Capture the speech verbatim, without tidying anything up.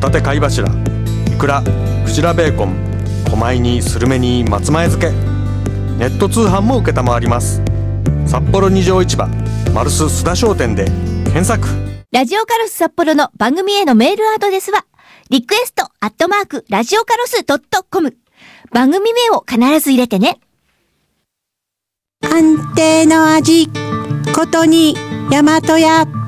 タテ貝柱、イクラ、クジラベーコン、小米にスルメに松前漬け。ネット通販も受けたまわります。札幌二条市場マルス須田商店で検索。 ラジオカロス札幌の番組へのメールアドレスはリクエストアットマークラジオカロスドットコム。番組名を必ず入れてね。 安定の味ことに大和屋。